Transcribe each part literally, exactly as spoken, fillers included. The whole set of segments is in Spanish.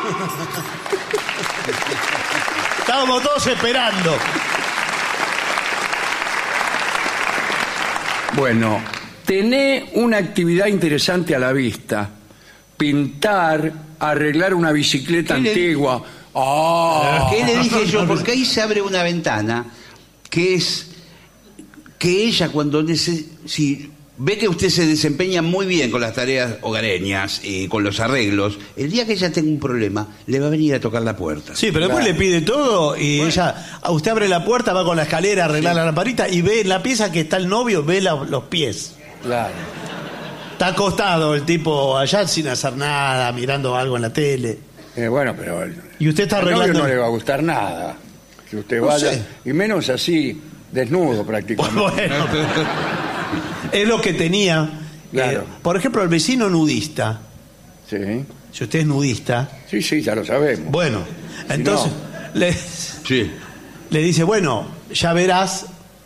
Estábamos todos esperando. Bueno, tené una actividad interesante a la vista. Pintar, arreglar una bicicleta ¿Qué le- antigua. Ah. ¿Qué le dije yo? Porque ahí se abre una ventana que es que ella cuando nece- si ve que usted se desempeña muy bien con las tareas hogareñas y con los arreglos, el día que ella tenga un problema, le va a venir a tocar la puerta. Sí, pero después Claro. le pide todo y ella, a usted abre la puerta, va con la escalera a arreglar la lamparita y ve en la pieza que está el novio, ve la- los pies. Claro. Está acostado el tipo allá sin hacer nada, mirando algo en la tele. Eh, bueno, pero el, Y usted está al novio arreglando. no le va a gustar nada. Que usted No vaya, sé. y menos así, desnudo prácticamente. Bueno, es lo que tenía. Claro. Eh, por ejemplo, el vecino nudista. Sí, Si usted es nudista, sí, sí, ya lo sabemos. bueno, entonces le, Sí. le dice, bueno, ya verás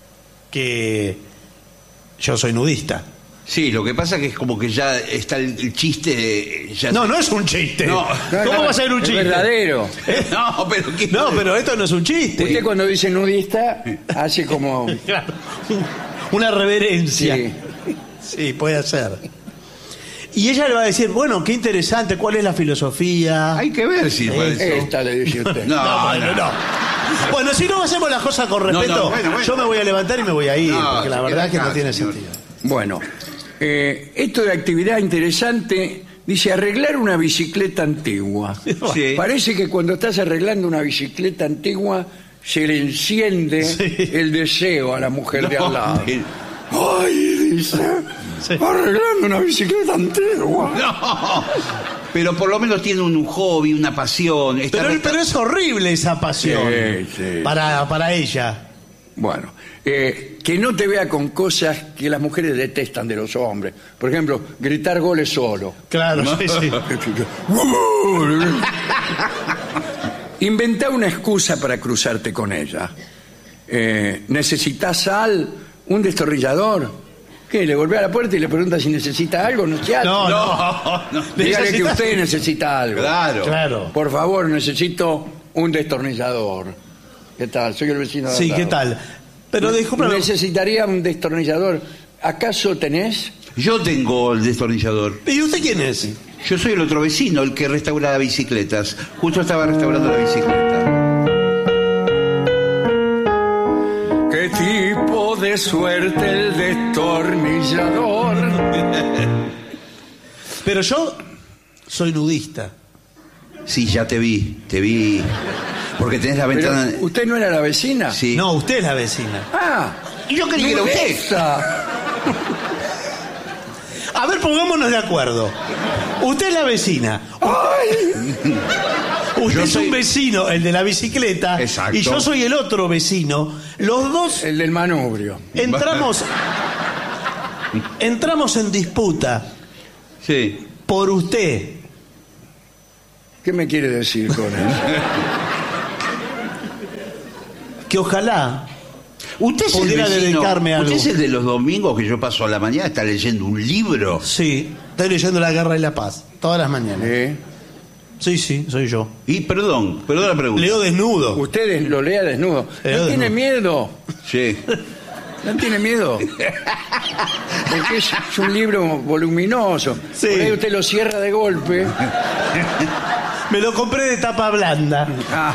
que yo soy nudista. Sí, lo que pasa que es como que ya está el, el chiste de- ya No, no es un chiste. No. ¿Cómo va a ser un Es chiste? verdadero. No, pero ¿qué? No, pero esto no es un chiste. Usted cuando dice nudista, hace como... Claro. Una reverencia. Sí. Sí, puede ser. Y ella le va a decir, bueno, qué interesante, ¿cuál es la filosofía? Hay que ver si puede ser. Esta le dice usted. No, No, bueno, no. no. Bueno, si no hacemos las cosas con respeto, No, no, bueno, bueno. yo me voy a levantar y me voy a ir, No, porque la se verdad queda es que no acá, tiene señor. sentido. Bueno, eh, esto de actividad interesante, dice arreglar una bicicleta antigua. Sí. Parece que cuando estás arreglando una bicicleta antigua, se le enciende Sí. el deseo a la mujer de No, al lado. sí. Ay, dice, Sí. arreglando una bicicleta antigua. No, pero por lo menos tiene un hobby, una pasión. Está Pero, resta- pero es horrible esa pasión Sí, sí. Para, para ella. Bueno, eh, que no te vea con cosas que las mujeres detestan de los hombres. Por ejemplo, gritar goles solo. Claro, sí, sí. Inventá una excusa para cruzarte con ella. Eh, ¿Necesitas sal? ¿Un destornillador? ¿Qué? ¿Le golpea a la puerta y le pregunta si necesita algo? No, ¿qué hace? No, No, no. Dígale que Necesita- usted necesita algo. Claro. Claro. Por favor, necesito un destornillador. ¿Qué tal? Soy el vecino de Sí, al ¿qué lado. tal? Pero discúlpame. Necesitaría un destornillador. ¿Acaso tenés? Yo tengo el destornillador. ¿Y usted quién es? Yo soy el otro vecino, el que restaura bicicletas. Justo estaba restaurando la bicicleta. ¿Qué tipo de suerte el destornillador? Pero yo soy nudista. Sí, ya te vi, te vi. Porque tenés la Pero, ventana. ¿usted no era la vecina? Sí. No, usted es la vecina. Ah, Y yo creí que era usted. esa. A ver, pongámonos de acuerdo. Usted es la vecina. Usted Yo es soy- un vecino, el de la bicicleta. Exacto. Y yo soy el otro vecino. Los dos El del manubrio. entramos. Entramos en disputa Sí. por usted. ¿Qué me quiere decir con eso? Que ojalá. Usted es el Pudiera vecino. dedicarme a Usted algo. es el de los domingos que yo paso a la mañana, está leyendo un libro. Sí, estoy leyendo La Guerra y la Paz. Todas las mañanas. ¿Eh? Sí, sí, soy yo. Y perdón, perdón la pregunta. Leo desnudo. Usted lo lea desnudo. Leo ¿No tiene desnudo. miedo? Sí. ¿No tiene miedo? Porque es, es un libro voluminoso. Sí. Por ahí usted lo cierra de golpe. Me lo compré de tapa blanda.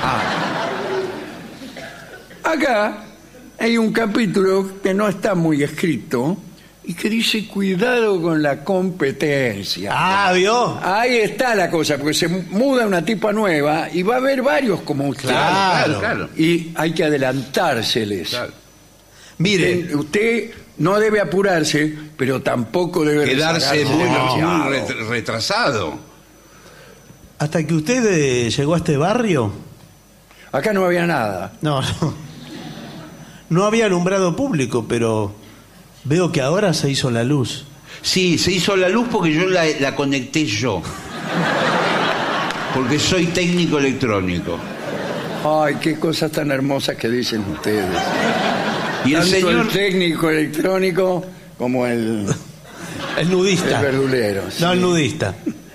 Acá hay un capítulo que no está muy escrito y que dice cuidado con la competencia. Ah, ¿vio? Ahí está la cosa, porque se muda una tipa nueva y va a haber varios como usted. Claro. Claro, claro. Y hay que adelantárseles. Claro. Mire, Usted, usted no debe apurarse, pero tampoco debe Quedarse rezarse muy, demasiado. muy ret- retrasado. hasta que usted eh, llegó a este barrio, Acá no había nada. no, no, no había alumbrado público, pero veo que ahora se hizo la luz. Sí, se hizo la luz porque yo la, la conecté yo. Porque soy técnico electrónico. Ay, qué cosas tan hermosas que dicen ustedes. Y el Tanto señor... el técnico electrónico como el, El nudista. el verdulero. sí. No, el nudista.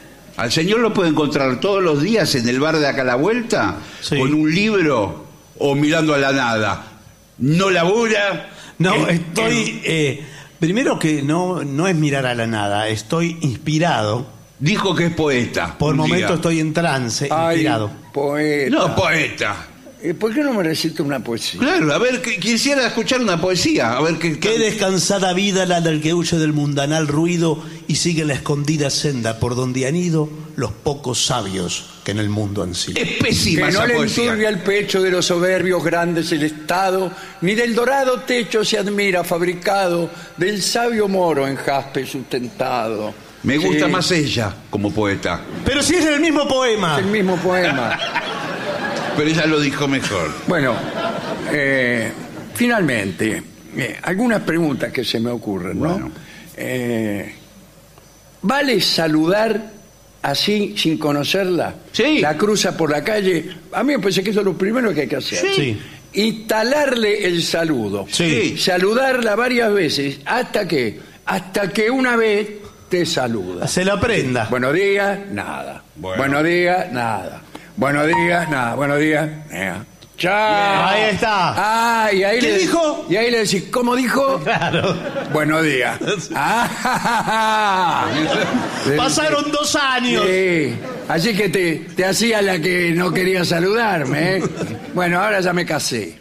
Al señor lo puede encontrar todos los días en el bar de acá a la vuelta, Sí. con un libro o mirando a la nada. No labura. No, Eh, estoy... eh, eh, primero que no, no es mirar a la nada, estoy inspirado. dijo que es poeta. Por un momentos día. estoy en trance, Ay, inspirado. poeta. No, poeta. Eh, ¿Por qué no me recita una poesía? Claro, a ver, que- quisiera escuchar una poesía. A ver qué. Qué descansada vida la del que huye del mundanal ruido y sigue la escondida senda por donde han ido los pocos sabios que en el mundo han sido. Es pésima Que no esa le poesía. enturbia el pecho de los soberbios grandes el Estado, ni del dorado techo se admira fabricado, del sabio moro en jaspe sustentado. Me gusta Sí, más ella como poeta. Pero si es el mismo poema. el mismo poema. Pero ella lo dijo mejor. Bueno, eh, finalmente, eh, algunas preguntas que se me ocurren, ¿no? Bueno. Eh, ¿Vale saludar así, sin conocerla? Sí. La cruza por la calle. A mí me parece que eso es lo primero que hay que hacer. Sí. Instalarle el saludo. Sí. Saludarla varias veces hasta que, hasta que una vez te saluda. Se la prenda. Buenos días, nada. Bueno. Buenos días, nada. Buenos días, nada. Buenos días, nada. Chao. Ahí está. Ah, y ahí ¿Qué le dijo? Y ahí le decís, ¿cómo dijo? Claro. Buenos días. Ah, ja, ja, ja. Le Pasaron dos años. Sí. Así que te, te hacía la que no quería saludarme, ¿eh? Bueno, ahora ya me casé.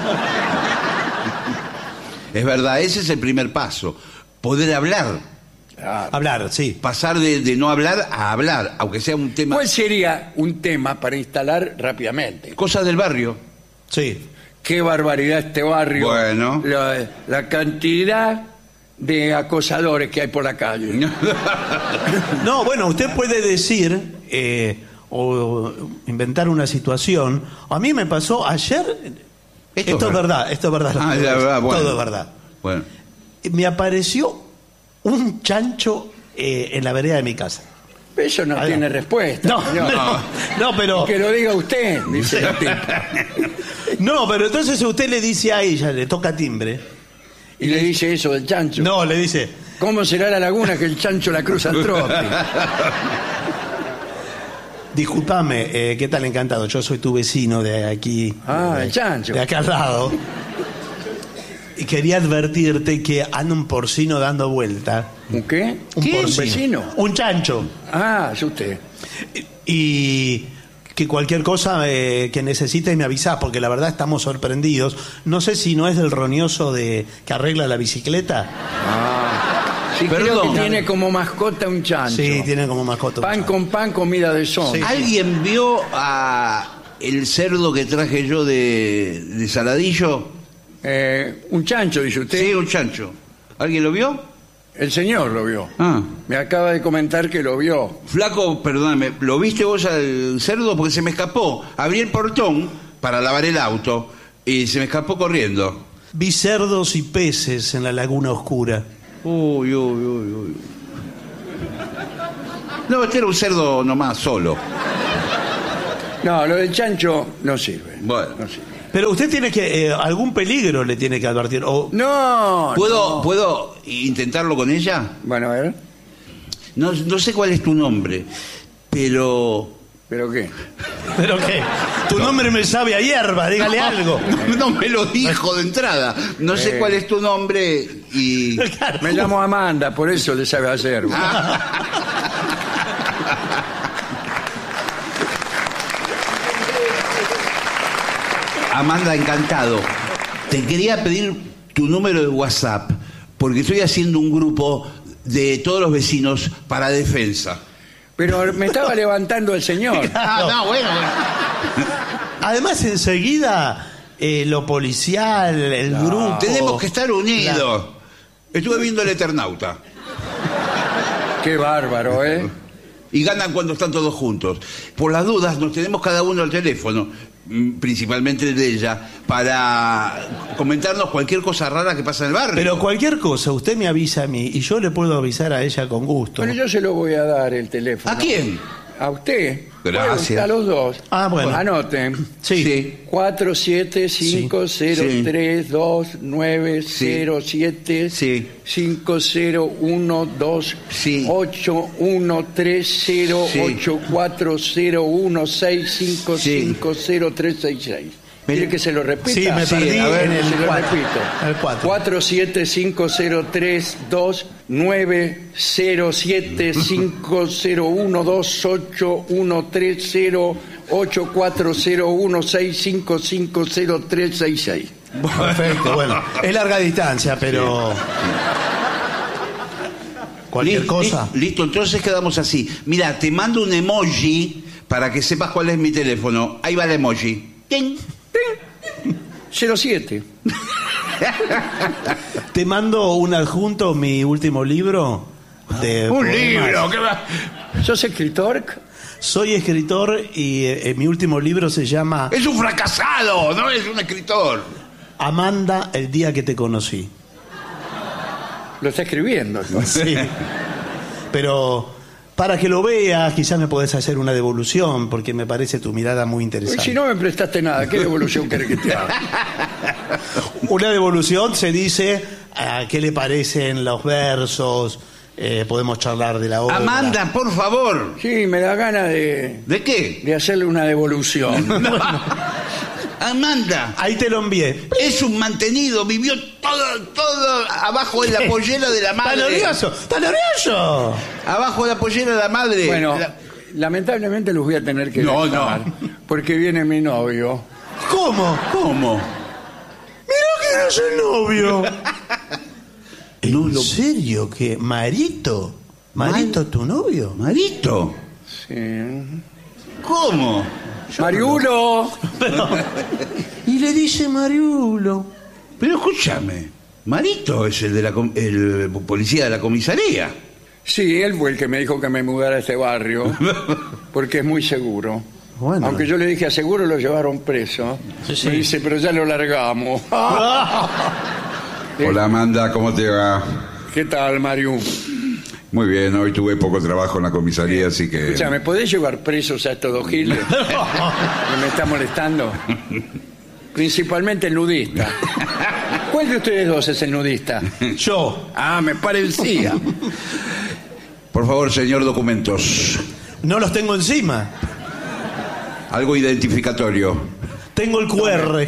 Es verdad, ese es el primer paso. Poder hablar. Ah, Hablar, sí. Pasar de, de no hablar a hablar, aunque sea un tema. ¿Cuál sería un tema para instalar rápidamente? Cosas del barrio. Sí. Qué barbaridad este barrio. Bueno. La, la cantidad de acosadores que hay por la calle. No, bueno, usted puede decir eh, o inventar una situación. A mí me pasó ayer. Esto, Esto es es verdad, esto es verdad. Ah, es verdad, bueno. Todo es verdad. Bueno. Me apareció un chancho eh, en la vereda de mi casa. Eso no Ahí tiene va. respuesta. No, señor. no, no, pero Que lo diga usted, dice la tipa. no, pero entonces usted le dice a ella, le toca timbre. Y le dice eso del chancho. No, le dice, ¿Cómo será la laguna que el chancho la cruza al trote? discúlpame, eh, ¿qué tal? Encantado. Yo soy tu vecino de aquí. Ah, de, el chancho. De acá al lado. Y quería advertirte que anda un porcino dando vuelta. ¿Un qué? Un ¿Qué? ¿Un porcino. vecino? Un chancho. Ah, es usted. Y que cualquier cosa eh, que necesites me avisás, porque la verdad estamos sorprendidos. No sé si no es del roñoso de que arregla la bicicleta. Sí, creo Perdón. que tiene como mascota un chancho. Sí, tiene como mascota. un Pan chancho. con pan, comida de son. Sí. ¿Alguien vio a el cerdo que traje yo de, de Saladillo? Eh, un chancho, dice usted. Sí, un chancho. ¿Alguien lo vio? El señor lo vio. Ah. Me acaba de comentar que lo vio. Flaco, perdóname, ¿lo viste vos al cerdo? Porque se me escapó. Abrí el portón para lavar el auto y se me escapó corriendo. Vi cerdos y peces en la laguna oscura. Uy, uy, uy, uy. No, este era un cerdo nomás, solo. No, lo del chancho no sirve. Bueno. No sirve. Pero usted tiene que, eh, algún peligro le tiene que advertir. O, No. ¿Puedo, no. ¿Puedo intentarlo con ella? Bueno, a ver. No, no sé cuál es tu nombre, pero... ¿Pero qué? ¿Pero qué? Tu nombre me sabe a hierba, dígale algo. No, no me lo dijo de entrada. No sé Eh. cuál es tu nombre y... Claro. Me llamo Amanda, por eso le sabe hacer. Amanda, encantado. Te quería pedir tu número de WhatsApp, porque estoy haciendo un grupo de todos los vecinos para defensa. Pero me estaba levantando el señor. Ah, no, bueno. Además, enseguida, eh, lo policial, el grupo. Tenemos que estar unidos. Estuve viendo El Eternauta. Qué bárbaro, ¿eh? Y ganan cuando están todos juntos. Por las dudas, nos tenemos cada uno al teléfono, mm, principalmente el de ella, para comentarnos cualquier cosa rara que pasa en el barrio. Pero cualquier cosa, usted me avisa a mí y yo le puedo avisar a ella con gusto. Bueno, yo se lo voy a dar el teléfono. ¿A quién? A usted. Gracias. A los dos. Ah, bueno. Anoten. Sí. Sí. cuatro siete cinco cero tres dos nueve cero siete Sí. cinco cero uno dos Sí. ocho uno tres cero Sí. ocho cuatro cero uno seis cinco Sí. cinco cero tres seis seis. Mire- ¿Quiere que se lo repita? Sí, me Sí, perdí a ver, en el se lo cuatro. repito. El cuatro. cuatro siete cinco cero tres dos nueve cero siete cinco cero uno dos ocho uno tres cero ocho cuatro cero uno seis cinco cinco cero tres seis seis. Perfecto, bueno. Es larga distancia, pero... Cualquier Li- cosa. li- Listo, entonces quedamos así. Mira, te mando un emoji para que sepas cuál es mi teléfono. Ahí va el emoji. ¡Ting! cero siete. Te mando un adjunto, mi último libro. De Un poemas. libro. ¿Qué va? ¿Sos escritor? Soy escritor y eh, mi último libro se llama Es un fracasado, no es un escritor. Amanda, el día que te conocí. Lo está escribiendo. ¿no? Sí. Pero para que lo veas, quizás me podés hacer una devolución, porque me parece tu mirada muy Y interesante. si no me prestaste nada, ¿qué devolución querés que te haga? Una devolución se dice a qué le parecen los versos, eh, podemos charlar de la obra. Amanda, por favor. Sí, me da ganas de, ¿De qué? de hacerle una devolución. Amanda, Ahí te lo envié. es un mantenido, vivió todo, todo abajo de la pollera de la ¿Está madre. nervioso? ¿Está nervioso? Abajo de la pollera de la madre. Bueno, La- lamentablemente los voy a tener que No, dejar, porque viene mi novio. ¿Cómo? ¿Cómo? Mira que no soy novio. No ¿En lo- serio? ¿Que Marito? ¿Marito tu novio? Marito. Sí. ¿Cómo? Mariulo. Pero- y le dice Mariulo. Pero escúchame. Marito es el de la com- el policía de la comisaría. Sí, él fue el que me dijo que me mudara a este barrio, porque es muy seguro. Bueno. Aunque yo le dije a seguro lo llevaron preso. Sí, sí. Me dice, pero ya lo largamos. Hola Amanda, ¿cómo te va? ¿Qué tal, Mariu? Muy bien, hoy tuve poco trabajo en la comisaría, así que... Escucha, ¿me podés llevar presos a estos dos giles que me está molestando? Principalmente el nudista. ¿Cuál de ustedes dos es el nudista? Yo. Ah, me parecía. Por favor, señor, documentos. No los tengo encima. Algo identificatorio. Tengo el Q R.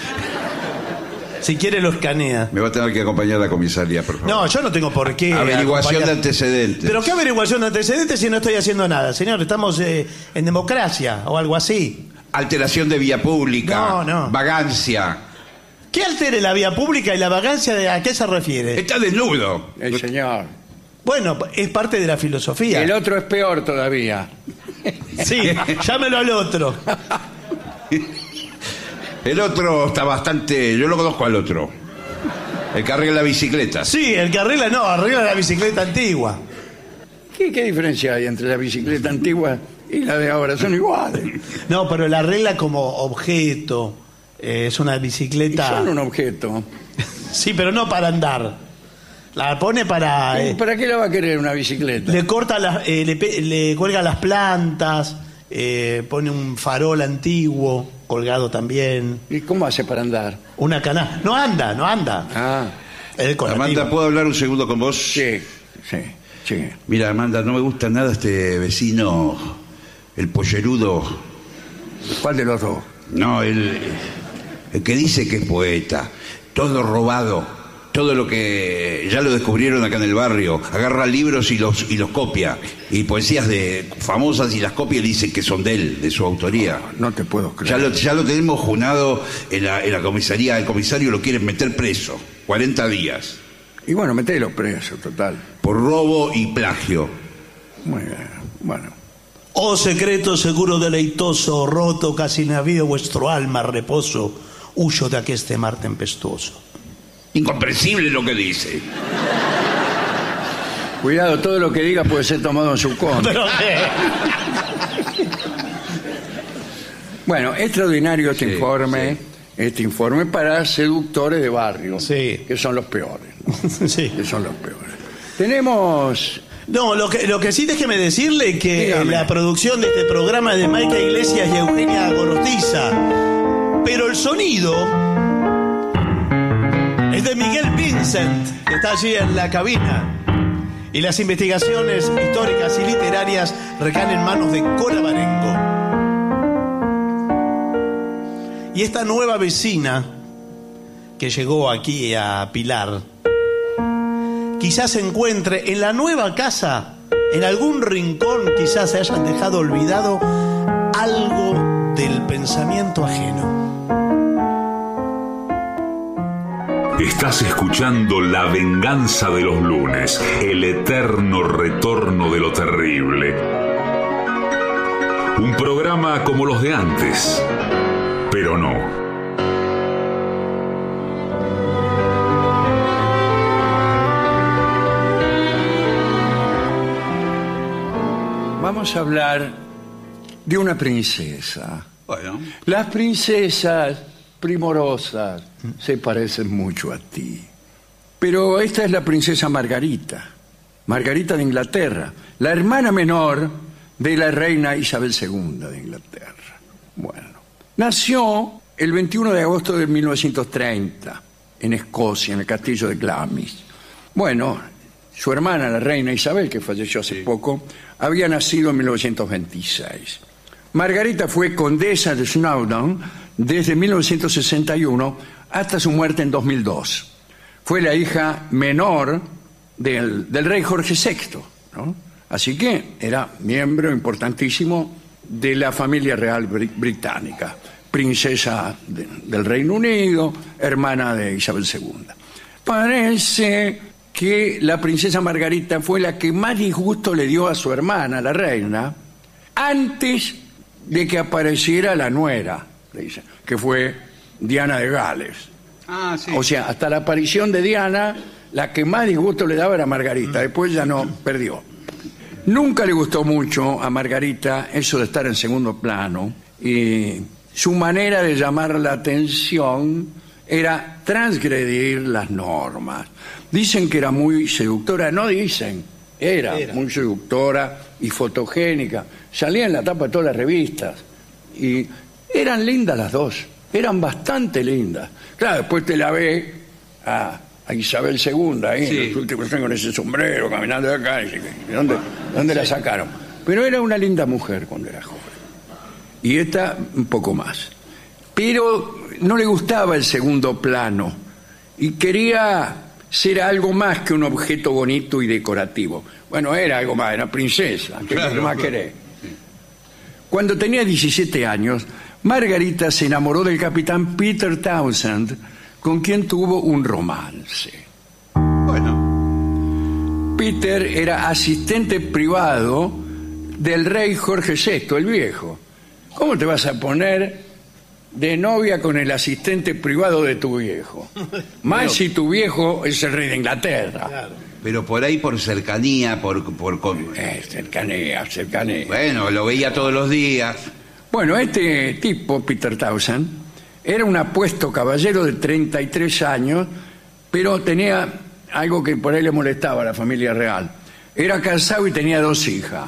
Si quiere lo escanea. Me va a tener que acompañar a la comisaría, por favor. No, yo no tengo por qué. Averiguación acompañar- de antecedentes. ¿Pero qué averiguación de antecedentes si no estoy haciendo nada? Señor, estamos eh, en democracia o algo así. Alteración de vía pública. No, no. Vagancia. ¿Qué altere la vía pública y la vagancia? De, ¿A qué se refiere? Está desnudo. El señor. Bueno, es parte de la Y filosofía. el otro es peor todavía. Sí, llámelo al otro. El otro está bastante... Yo lo conozco al otro. El que arregla bicicletas. Sí, el que arregla, no, arregla la bicicleta antigua. ¿Qué, qué diferencia hay entre la bicicleta antigua y la de ahora? Son iguales. No, pero la arregla como objeto. Eh, es una Y bicicleta. son un objeto. Sí, pero no para andar. La pone para. eh, ¿Para qué la va a querer una bicicleta? le corta las, eh, le, pe- le cuelga las plantas, eh, pone un farol antiguo colgado también, ¿Y cómo hace para andar? una cana. No anda, no anda. Ah, El colectivo. Amanda, ¿puedo hablar un segundo con vos? sí, sí, sí. Mira, Amanda, no me gusta nada este vecino, el pollerudo. ¿Cuál de los dos? No, el, el que dice que es poeta. Todo robado. Todo lo que ya lo descubrieron acá en el barrio. Agarra libros y los y los copia. Y poesías de famosas y las copia y dicen que son de él, de su autoría. No te puedo Ya creer. lo, ya lo tenemos junado en la, en la comisaría. El comisario lo quiere meter preso. cuarenta días. Y bueno, metelo preso, total. Por robo y plagio. Muy bien, bueno. Oh secreto seguro deleitoso, roto casi navío vuestro alma reposo, huyo de aqueste mar tempestuoso. Incomprensible lo que dice. Cuidado, todo lo que diga puede ser tomado en su contra. Pero qué. Bueno, extraordinario este Sí, informe, este informe para seductores de barrio, Sí. que son los peores, ¿no? Sí. que son los peores. Tenemos No, lo que, lo que sí déjeme decirle que Dígame. la producción de este programa es de Maika Iglesias y Eugenia Gorostiza, pero el sonido es de Miguel Vincent, que está allí en la cabina. Y las investigaciones históricas y literarias recaen en manos de Cora Barengo. Y esta nueva vecina que llegó aquí a Pilar, quizás se encuentre en la nueva casa, en algún rincón, quizás se hayan dejado olvidado algo del pensamiento ajeno. Estás escuchando La venganza de los lunes, el eterno retorno de lo terrible. Un programa como los de antes, pero no. Vamos a hablar de una princesa. Bueno, Las princesas primorosas se parecen mucho a ti. Pero esta es la princesa Margarita, Margarita de Inglaterra, la hermana menor de la reina Isabel segunda de Inglaterra. Bueno, nació el veintiuno de agosto de mil novecientos treinta en Escocia, en el castillo de Glamis. Bueno, su hermana, la reina Isabel, que falleció hace poco, había nacido en mil novecientos veintiséis. Margarita fue condesa de Snowdon desde mil novecientos sesenta y uno hasta su muerte en dos mil dos. Fue la hija menor del, del rey Jorge sexto, ¿no? Así que era miembro importantísimo de la familia real br- británica, princesa de, del Reino Unido, hermana de Isabel segunda. Parece que la princesa Margarita fue la que más disgusto le dio a su hermana, la reina, antes de que apareciera la nuera, le dicen, que fue Diana de Gales. ah, sí. O sea, hasta la aparición de Diana, la que más disgusto le daba era Margarita, después ya no, perdió. Nunca le gustó mucho a Margarita eso de estar en segundo plano, y su manera de llamar la atención era transgredir las normas. Dicen que era muy seductora, no dicen, era, Era. muy seductora y fotogénica. Salía en la tapa de todas las revistas y eran lindas las dos, eran bastante lindas. Claro, después te la ve a, a Isabel segunda ahí, Sí. en los últimos años con ese sombrero, caminando de acá. Y, ¿de ¿Dónde, dónde la sacaron? Pero era una linda mujer cuando era joven. Y esta un poco más. Pero no le gustaba el segundo plano y quería ser algo más que un objeto bonito y decorativo. Bueno, era algo más, era princesa, ¿qué Claro, más claro. querés? Cuando tenía diecisiete años, Margarita se enamoró del capitán Peter Townsend, con quien tuvo un romance. Bueno, Peter era asistente privado del rey Jorge sexto, el viejo. ¿Cómo te vas a poner de novia con el asistente privado de tu viejo? Más si tu viejo es el rey de Inglaterra. pero por ahí por cercanía, por, por con- Eh, cercanía, cercanía. bueno, lo veía todos los días. Bueno, este tipo, Peter Townsend, era un apuesto caballero de treinta y tres años, pero tenía algo que por ahí le molestaba a la familia real. Era casado y tenía dos hijas.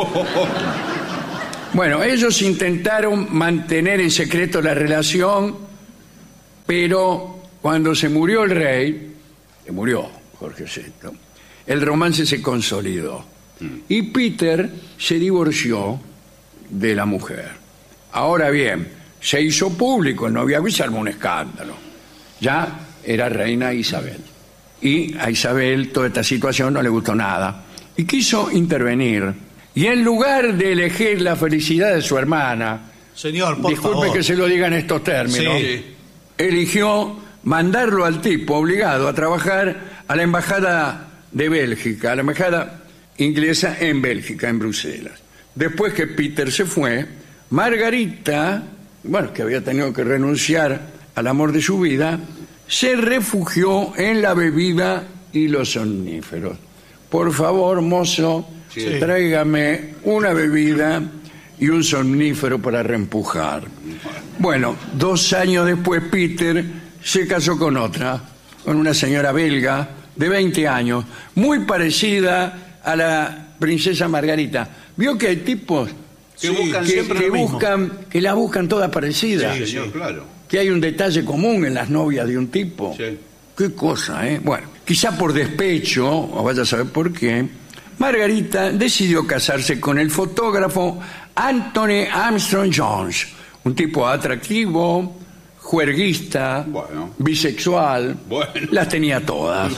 Bueno, ellos intentaron mantener en secreto la relación, pero cuando se murió el rey, se murió Jorge sexto, el romance se consolidó. Y Peter se divorció de la mujer. Ahora bien, se hizo público el noviazgo y se armó un escándalo. Ya era reina Isabel. Y a Isabel toda esta situación no le gustó nada. Y quiso intervenir. Y en lugar de elegir la felicidad de su hermana, Señor, por disculpe favor. que se lo diga en estos términos, Sí. eligió mandarlo al tipo obligado a trabajar a la embajada de Bélgica, a la embajada inglesa en Bélgica, en Bruselas. Después que Peter se fue, Margarita, bueno, que había tenido que renunciar al amor de su vida, se refugió en la bebida y los somníferos. Por favor, mozo, Sí. tráigame una bebida y un somnífero para reempujar. Bueno, dos años después Peter se casó con otra, con una señora belga de veinte años, muy parecida a la princesa Margarita. Vio que hay tipos Que Sí, buscan que, siempre que lo mismo. buscan, que la buscan todas parecidas. Sí, señor, claro. Que hay un detalle común en las novias de un tipo. Sí. Qué cosa, ¿eh? Bueno, quizá por despecho, o vaya a saber por qué, Margarita decidió casarse con el fotógrafo Anthony Armstrong Jones, un tipo atractivo, juerguista, Bueno. bisexual, Bueno. las tenía todas.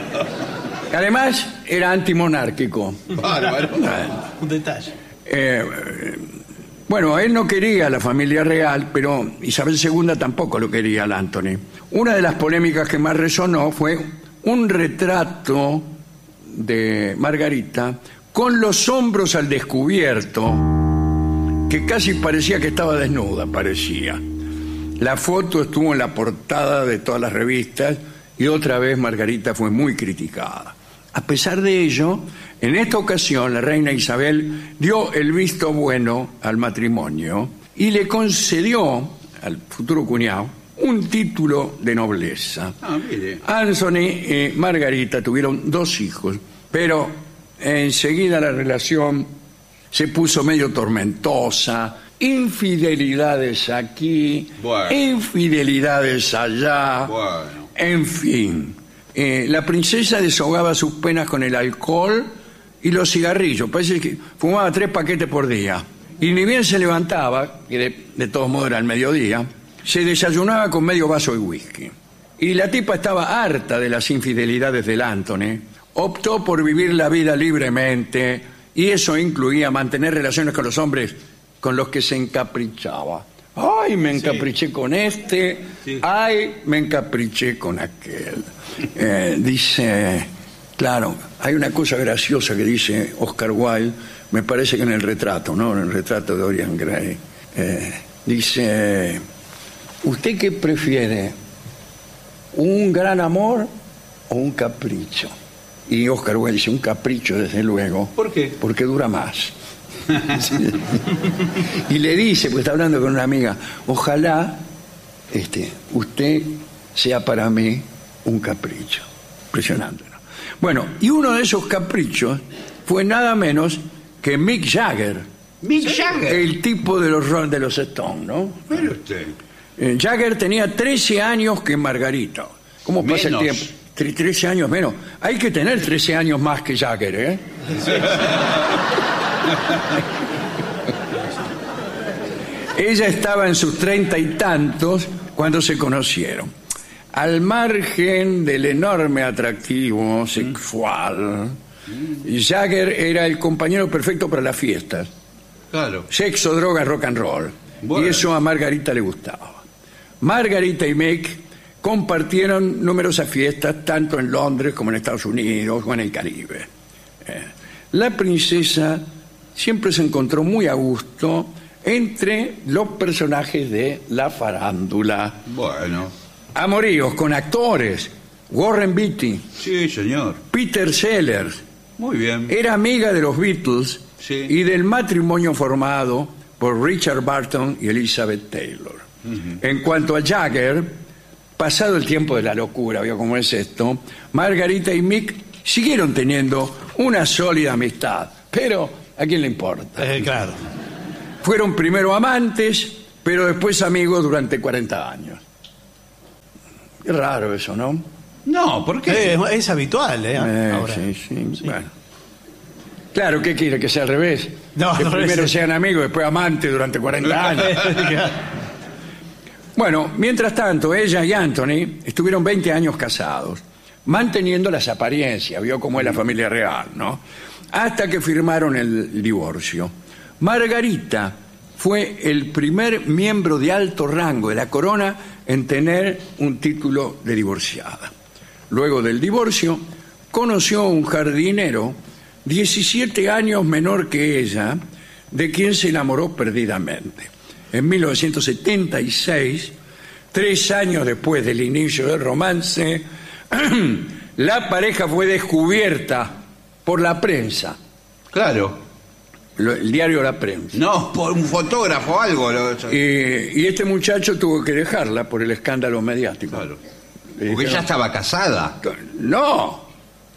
Además, era antimonárquico. Bárbaro. Un detalle. Eh, bueno, él no quería a la familia real, pero Isabel segunda tampoco lo quería al Anthony. Una de las polémicas que más resonó fue un retrato de Margarita con los hombros al descubierto, que casi parecía que estaba desnuda, parecía. La foto estuvo en la portada de todas las revistas y otra vez Margarita fue muy criticada. A pesar de ello, en esta ocasión la reina Isabel dio el visto bueno al matrimonio y le concedió al futuro cuñado un título de nobleza. Ah, mire. Anthony y Margarita tuvieron dos hijos, pero enseguida la relación se puso medio tormentosa, infidelidades aquí, Bueno. infidelidades allá, Bueno. en fin. Eh, la princesa desahogaba sus penas con el alcohol y los cigarrillos. Parece que fumaba tres paquetes por día. Y ni bien se levantaba, que de, de todos modos era el mediodía, se desayunaba con medio vaso de whisky. Y la tipa estaba harta de las infidelidades del Anthony. Optó por vivir la vida libremente y eso incluía mantener relaciones con los hombres con los que se encaprichaba. Ay, me encapriché con este. Sí. Ay, me encapriché con aquel. Eh, dice, claro, hay una cosa graciosa que dice Oscar Wilde, me parece que en el retrato, ¿no? En el retrato de Dorian Gray. Eh, dice, ¿usted qué prefiere? ¿Un gran amor o un capricho? Y Oscar Wilde dice, un capricho, desde luego. ¿Por qué? Porque dura más. Y le dice, pues está hablando con una amiga, ojalá este, usted sea para mí un capricho. Impresionante, ¿no? Bueno, y uno de esos caprichos fue nada menos que Mick Jagger, Mick Jagger. el tipo de los Rolling de los Stones, ¿no? Mire usted. Eh, Jagger tenía trece años que Margarita. ¿Cómo pasa Menos. el tiempo? Tre- trece años menos. Hay que tener trece años más que Jagger, ¿eh? Ella estaba en sus treinta y tantos cuando se conocieron. Al margen del enorme atractivo sexual, Jagger era el compañero perfecto para las fiestas. Claro. Sexo, drogas, rock and roll. Bueno. Y eso a Margarita le gustaba. Margarita y Mick compartieron numerosas fiestas, tanto en Londres como en Estados Unidos o en el Caribe. Eh, la princesa siempre se encontró muy a gusto entre los personajes de la farándula. Bueno. Amoríos con actores, Warren Beatty, Sí, señor. Peter Sellers. Muy bien. Era amiga de los Beatles Sí. y del matrimonio formado por Richard Burton y Elizabeth Taylor. En cuanto a Jagger, pasado el tiempo de la locura, ¿vio cómo es esto? Margarita y Mick siguieron teniendo una sólida amistad, pero ¿a quién le importa? Eh, claro. Fueron primero amantes, pero después amigos durante cuarenta años. Qué raro eso, ¿no? No, ¿por qué? Eh, es, es habitual, ¿eh? Eh, Ahora. sí, sí, bueno. Claro, ¿qué quiere? ¿Que sea al revés? No, que al revés. primero sean amigos, después amantes durante cuarenta años. Bueno, mientras tanto, ella y Anthony estuvieron veinte años casados, manteniendo las apariencias, vio cómo es la familia real, ¿no? Hasta que firmaron el divorcio. Margarita fue el primer miembro de alto rango de la corona en tener un título de divorciada. Luego del divorcio, conoció a un jardinero diecisiete años menor que ella, de quien se enamoró perdidamente. En mil novecientos setenta y seis, tres años después del inicio del romance, la pareja fue descubierta por la prensa, Claro. lo- el diario La Prensa. No, por un fotógrafo o algo. lo- Y, y este muchacho tuvo que dejarla por el escándalo mediático. Claro. Le Porque dijeron, ella estaba casada. No,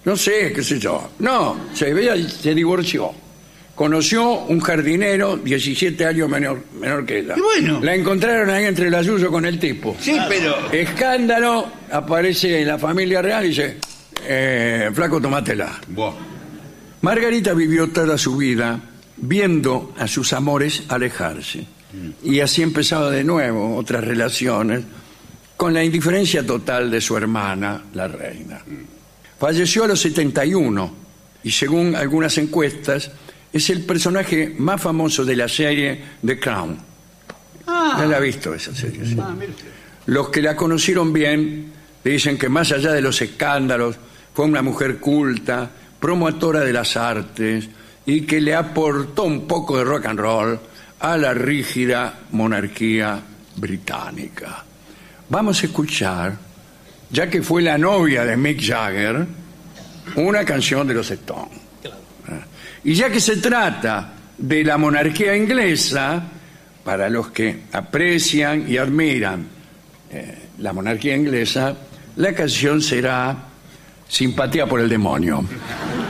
No sé, qué sé yo. No, se veía, se divorció. Conoció un jardinero diecisiete años menor, menor que ella. Y bueno. La encontraron ahí entre el ayuso con el tipo. Sí, pero... Escándalo, aparece la familia real y dice, eh, flaco, tomátela. Buah. Margarita vivió toda su vida viendo a sus amores alejarse. Y así empezaba de nuevo otras relaciones con la indiferencia total de su hermana, la reina. Falleció a los setenta y uno y según algunas encuestas es el personaje más famoso de la serie The Crown. Ah. ¿Ya la ha visto esa serie? Sí. Ah, mire usted. Los que la conocieron bien le dicen que más allá de los escándalos fue una mujer culta, promotora de las artes y que le aportó un poco de rock and roll a la rígida monarquía británica. Vamos a escuchar, ya que fue la novia de Mick Jagger, una canción de los Stones. Y ya que se trata de la monarquía inglesa, para los que aprecian y admiran eh, la monarquía inglesa, la canción será Simpatía por el demonio.